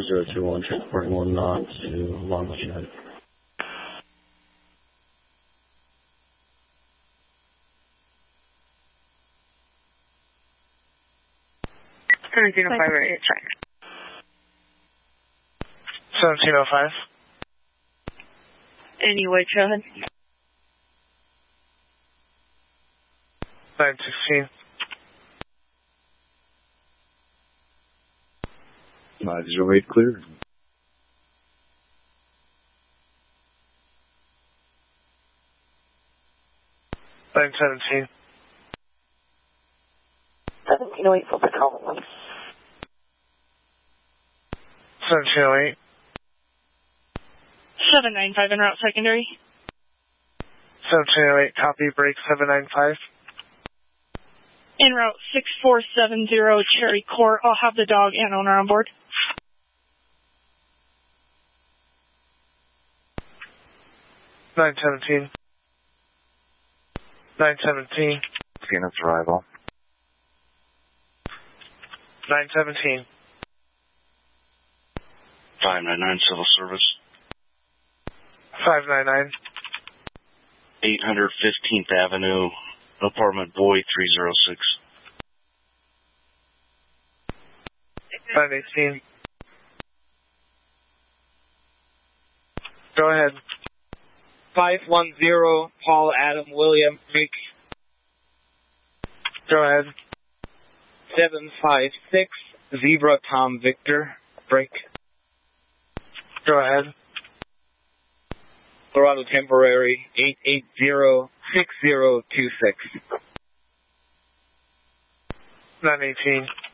021, transporting 1 knot to Longwood United. 1705 right, check. 1705. Anyway, go ahead. 916. 908 clear. 917. 1708 for patrol. 1708. 795 en route secondary. 1708, copy, break 795. En route 6470 Cherry Court. I'll have the dog and owner on board. 917. 917. Phoenix arrival. 917. 599 Civil Service. 599. 815th Avenue, apartment Boy 306. 918. Go ahead. 510 Paul Adam William break. Go ahead. 756 Zebra Tom Victor break. Go ahead. Colorado temporary 880-6026. 918.